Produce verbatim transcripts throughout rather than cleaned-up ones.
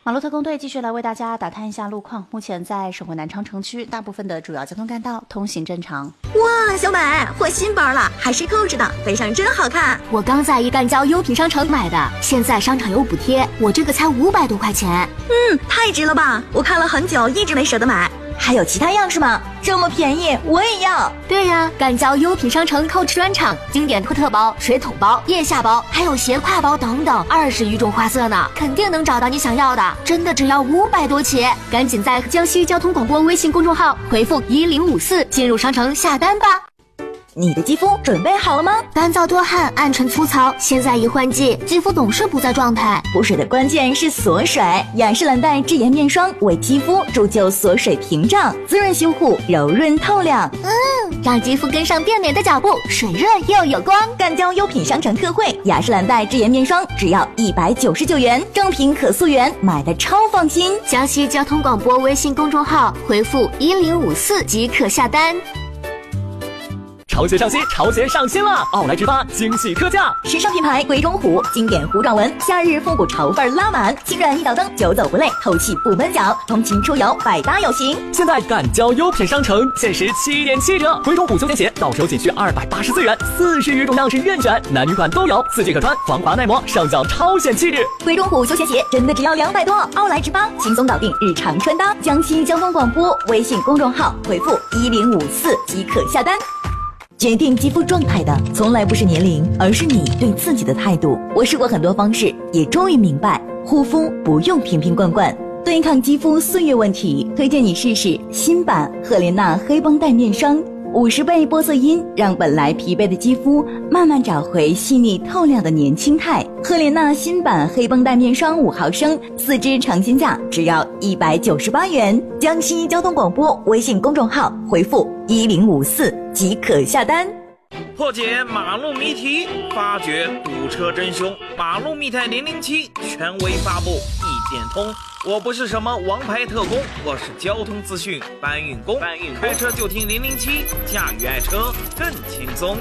马路特工队继续来为大家打探一下路况。目前在省会南昌城区，大部分的主要交通干道通行正常。 哇，小美，换新包了，还是扣着的，背上真好看。 我刚在一干交优品商城买的，现在商场有补贴，我这个才五百多块钱。 嗯，太值了吧！我看了很久，一直没舍得买。还有其他样式吗？这么便宜，我也要。 对呀，干交优品商城扣 o 专场，经典托特包、水桶包、腋下包，还有斜挎包等等，二十余种花色呢，肯定能找到你想要的。真的只要五百多起，赶紧在江西交通广播微信公众号回复一零五四进入商城下单吧。 你的肌肤准备好了吗？ 干燥多汗、暗沉粗糙，现在一换季，肌肤总是不在状态。 补水的关键是锁水，雅诗兰黛智颜面霜为肌肤铸就锁水屏障，滋润修护，柔润透亮。 嗯，让肌肤跟上变美的脚步，水润又有光。 干交优品商城特惠，雅诗兰黛智颜面霜只要一百九十九元，正品可溯源，买的超放心。 江西交通广播微信公众号回复一零五四即可下单。 潮鞋上新，潮鞋上新了！奥莱直发惊喜特价， 时尚品牌鬼冢虎经典糊状纹，夏日复古潮范拉满，轻软一脚蹬，久走不累，透气不闷脚，通勤出游百搭有型。 现在赶交优品商城，限时七点七折，鬼冢虎休闲鞋到手仅需二百八十四元，四十余种样式任选，男女款都有，四季可穿，防滑耐磨，上脚超显气质。 鬼冢虎休闲鞋真的只要两百多，奥莱直发轻松搞定日常穿搭。江西交通广播微信公众号回复一零五四即可下单。决定肌肤状态的从来不是年龄，而是你对自己的态度。我试过很多方式，也终于明白，护肤不用瓶瓶罐罐，对抗肌肤岁月问题，推荐你试试新版赫莲娜黑绷带面霜，五十倍玻色因让本来疲惫的肌肤慢慢找回细腻透亮的年轻态。赫莲娜新版黑绷带面霜五毫升，四支尝鲜价只要一百九十八元。江西交通广播微信公众号回复一零五四即可下单。 破解马路谜题，发掘堵车真凶。马路密探零零七权威发布，一点通。我不是什么王牌特工，我是交通资讯搬运工。搬运开车就听零零七，驾驭爱车更轻松。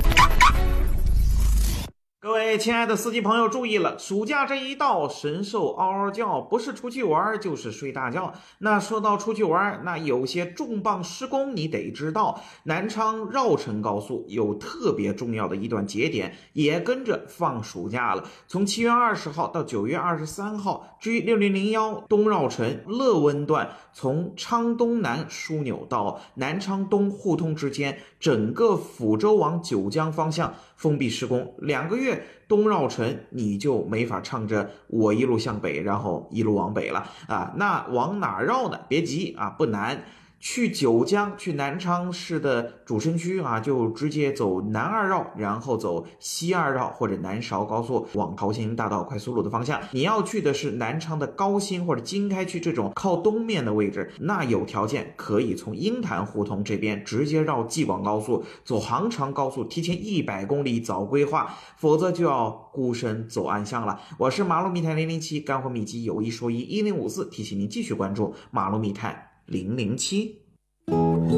各位亲爱的司机朋友注意了，暑假这一到，神兽嗷嗷叫，不是出去玩就是睡大觉。那说到出去玩，那有些重磅施工你得知道，南昌绕城高速有特别重要的一段节点也跟着放暑假了，从七月二十号到九月二十三号 G 六零零一东绕城乐温段，从昌东南枢纽到南昌东互通之间，整个抚州往九江方向封闭施工，两个月东绕城你就没法唱着我一路向北然后一路往北了啊！那往哪绕呢？别急啊，不难。去九江，去南昌市的主城区啊，就直接走南二绕，然后走西二绕或者南韶高速往桃兴大道快速路的方向。你要去的是南昌的高新或者经开区这种靠东面的位置，那有条件可以从鹰潭胡同这边直接绕济广高速，走杭长高速，提前一百公里早规划，否则就要孤身走暗巷了。我是马路密探零零七，干货秘籍有一说一，一零五四提醒您继续关注马路密探零零七。